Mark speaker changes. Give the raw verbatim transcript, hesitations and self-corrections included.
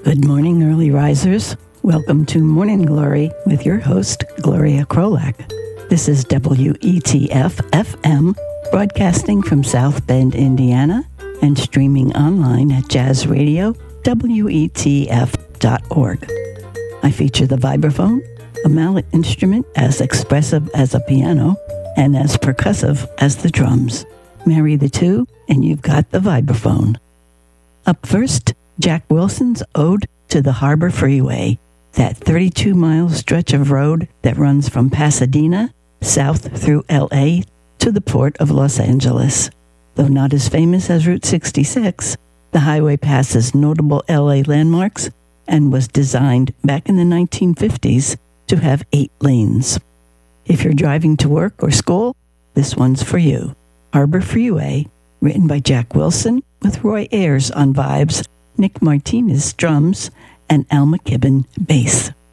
Speaker 1: Good morning, early risers. Welcome to Morning Glory with your host, Gloria Krolak. This is W E T F F M, broadcasting from South Bend, Indiana, and streaming online at jazz radio W E T F dot org. I feature the vibraphone, a mallet instrument as expressive as a piano and as percussive as the drums. Marry the two, and you've got the vibraphone. Up first, Jack Wilson's Ode to the Harbor Freeway, that thirty-two mile stretch of road that runs from Pasadena south through L A to the port of Los Angeles. Though not as famous as Route sixty-six, the highway passes notable L A landmarks and was designed back in the nineteen fifties to have eight lanes. If you're driving to work or school, this one's for you. Harbor Freeway, written by Jack Wilson, with Roy Ayers on vibes, Nick Martinez drums, and Al McKibben bass.